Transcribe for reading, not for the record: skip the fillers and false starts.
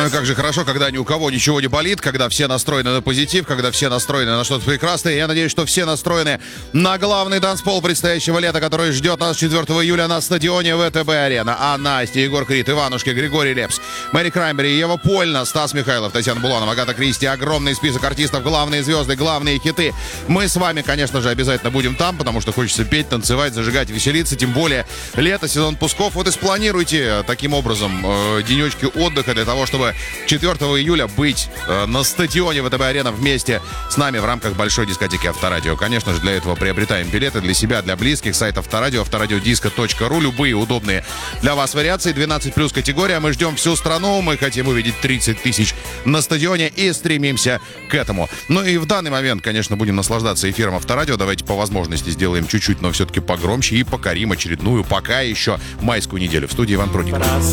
Ну и как же хорошо, когда ни у кого ничего не болит, когда все настроены на позитив, когда все настроены на что-то прекрасное. Я надеюсь, что все настроены на главный танцпол предстоящего лета, который ждет нас 4 июля на стадионе ВТБ-арена. А Настя, Егор Крид, Иванушки, Григорий Лепс, Мэри Краймбери, Ева Польна, Стас Михайлов, Татьяна Буланова, Агата Кристи. Огромный список артистов, главные звезды, главные хиты. Мы с вами, конечно же, обязательно будем там, потому что хочется петь, танцевать, зажигать, веселиться. Тем более лето, сезон пусков. Вот и спланируйте таким образом денечки отдыха для того, чтобы 4 июля быть на стадионе ВТБ-арена вместе с нами в рамках большой дискотеки Авторадио. Конечно же, для этого приобретаем билеты для себя, для близких. Сайт Авторадио, авторадиодиско.ру. Любые удобные для вас вариации. 12+ категория. Мы ждем всю страну. Мы хотим увидеть 30 тысяч на стадионе и стремимся к этому. Ну и в данный момент, конечно, будем наслаждаться эфиром Авторадио. Давайте по возможности сделаем чуть-чуть, но все-таки погромче и покорим очередную, пока еще майскую неделю. В студии Иван Прудников.